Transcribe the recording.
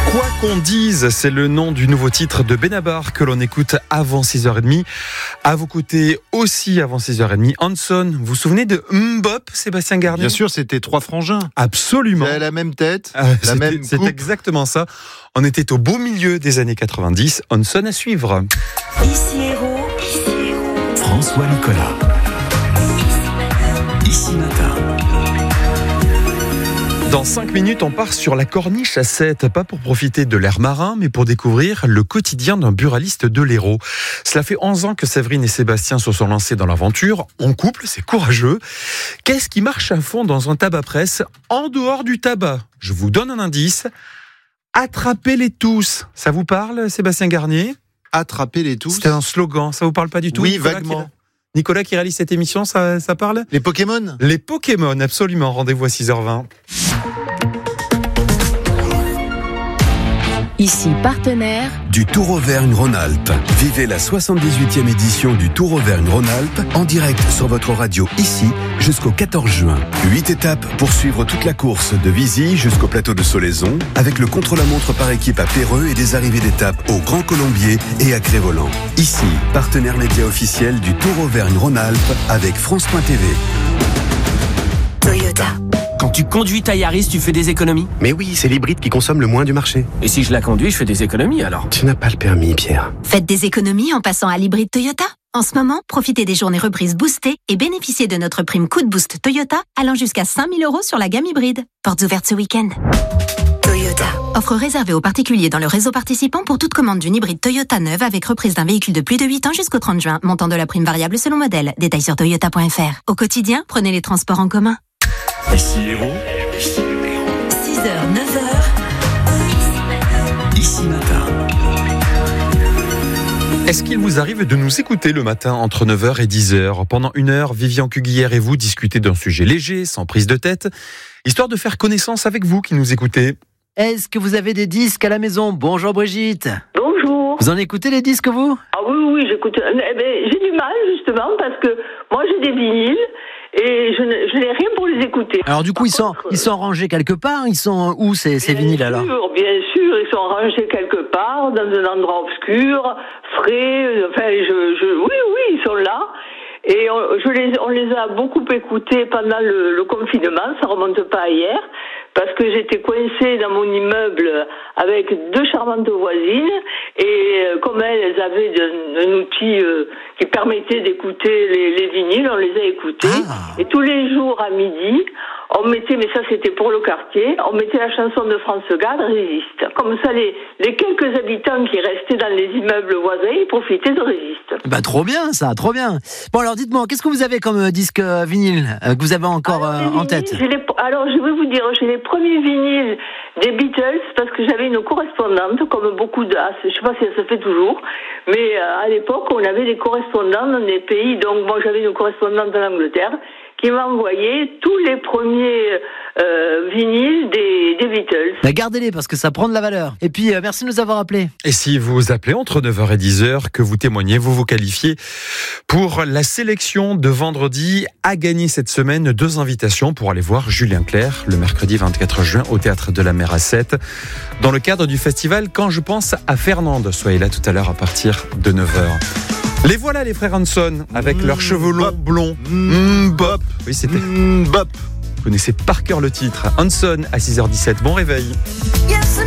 Quoi qu'on dise, c'est le nom du nouveau titre de Benabar que l'on écoute avant 6h30. À vos côtés aussi avant 6h30, Hanson. Vous vous souvenez de Mbop, Sébastien Garnier ? Bien sûr, c'était trois frangins. Absolument. Ils avaient la même tête, la même coupe. C'est exactement ça. On était au beau milieu des années 90. Hanson à suivre. Ici Héros. François Nicolas. Ici Matin. Dans 5 minutes, on part sur la Corniche à Sète, pas pour profiter de l'air marin, mais pour découvrir le quotidien d'un buraliste de l'Hérault. Cela fait 11 ans que Séverine et Sébastien se sont lancés dans l'aventure. En couple, c'est courageux. Qu'est-ce qui marche à fond dans un tabac-presse en dehors du tabac ? Je vous donne un indice. Attrapez-les tous. Ça vous parle, Sébastien Garnier ? Attrapez-les tous. C'était un slogan, ça vous parle pas du tout ? Oui, vaguement. Nicolas qui réalise cette émission, ça parle ? Les Pokémon ? Les Pokémon, absolument. Rendez-vous à 6h20. Ici partenaire Du Tour Auvergne-Rhône-Alpes. Vivez la 78e édition du Tour Auvergne-Rhône-Alpes en direct sur votre radio ici jusqu'au 14 juin. 8 étapes pour suivre toute la course de Vizy jusqu'au plateau de Solaison avec le contre-la-montre par équipe à Péreux et des arrivées d'étapes au Grand Colombier et à Crévolant. Ici, partenaire média officiel du Tour Auvergne-Rhône-Alpes avec France.tv. Toyota. Quand tu conduis ta Yaris, tu fais des économies ? Mais oui, c'est l'hybride qui consomme le moins du marché. Et si je la conduis, je fais des économies alors ? Tu n'as pas le permis, Pierre. Faites des économies en passant à l'hybride Toyota. En ce moment, profitez des journées reprises boostées et bénéficiez de notre prime coup de boost Toyota allant jusqu'à 5 000 € sur la gamme hybride. Portes ouvertes ce week-end. Toyota. Offre réservée aux particuliers dans le réseau participant pour toute commande d'une hybride Toyota neuve avec reprise d'un véhicule de plus de 8 ans jusqu'au 30 juin. Montant de la prime variable selon modèle. Détails sur toyota.fr. Au quotidien, prenez les transports en commun. Ici Héros. 6h, 9h. Ici Matin. Est-ce qu'il vous arrive de nous écouter le matin entre 9h et 10h ? Pendant 1 heure, Vivian Cuguière et vous discutez d'un sujet léger, sans prise de tête, histoire de faire connaissance avec vous qui nous écoutez. Est-ce que vous avez des disques à la maison ? Bonjour Brigitte. Bonjour. Vous en écoutez les disques, vous ? Ah oui, j'écoute. J'ai du mal, justement, parce que moi, j'ai des vinyles et je n'ai rien pour les écouter. Alors du coup, ils sont rangés quelque part ? Ils sont où ces vinyles alors ? Bien sûr, ils sont rangés quelque part, dans un endroit obscur, frais. Enfin, oui, ils sont là. Et on les a beaucoup écoutés pendant le confinement, ça remonte pas à hier, parce que j'étais coincée dans mon immeuble avec 2 charmantes voisines, et comme elles avaient un outil qui permettait d'écouter les vinyles, on les a écoutés. Et tous les jours à midi, on mettait, mais ça c'était pour le quartier, on mettait la chanson de France Gall, Résiste. Comme ça, les quelques habitants qui restaient dans les immeubles voisins, ils profitaient de Résiste. Bah trop bien ça, trop bien. Bon alors dites-moi, qu'est-ce que vous avez comme disque vinyle que vous avez encore en tête ? Alors je vais vous dire, j'ai les premiers vinyles des Beatles, parce que j'avais une correspondante, comme beaucoup de... je sais pas si ça se fait toujours, mais à l'époque, on avait des correspondants dans des pays, donc moi j'avais une correspondante en Angleterre, qui m'a envoyé tous les premiers vinyles des Beatles. Bah, gardez-les parce que ça prend de la valeur. Et puis merci de nous avoir appelés. Et si vous appelez entre 9h et 10h, que vous témoignez, vous qualifiez pour la sélection de vendredi, à gagner cette semaine 2 invitations pour aller voir Julien Clerc le mercredi 24 juin au Théâtre de la Mer à Sète dans le cadre du festival Quand je pense à Fernande. Soyez là tout à l'heure à partir de 9h. Les voilà les frères Hanson avec leurs cheveux longs blonds. Bop. Oui, c'était Bop. Vous connaissez par cœur le titre. Hanson à 6h17. Bon réveil. Yes,